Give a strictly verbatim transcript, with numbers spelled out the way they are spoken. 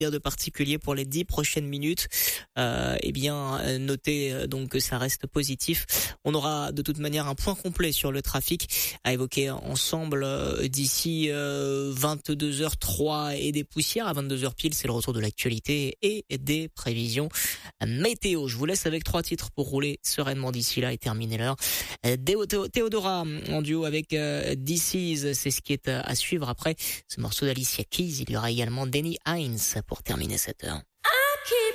de particulier pour les dix prochaines minutes. Euh, eh bien, notez euh, donc que ça reste positif. On aura de toute manière un point complet sur le trafic à évoquer ensemble euh, d'ici euh, vingt-deux heures trois et des poussières. À vingt-deux heures pile, c'est le retour de l'actualité et des prévisions météo. Je vous laisse avec trois titres pour rouler sereinement d'ici là et terminer l'heure. Déo- Théo- Théodora en duo avec euh, This Is, c'est ce qui est à suivre après ce morceau d'Alicia Keys. Il y aura également Danny Hines pour terminer cette heure.